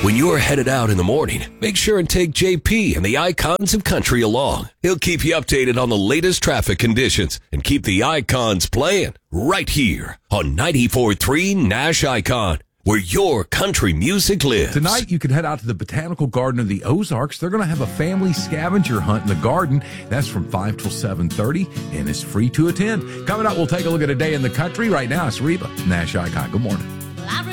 When you're headed out in the morning, make sure and take JP and the Icons of Country along. He'll keep you updated on the latest traffic conditions and keep the Icons playing right here on 94.3 Nash Icon, where your country music lives. Tonight, you can head out to the Botanical Garden of the Ozarks. They're going to have a family scavenger hunt in the garden. That's from 5 till 7:30, and it's free to attend. Coming up, we'll take a look at a day in the country. Right now, it's Reba, Nash Icon. Good morning.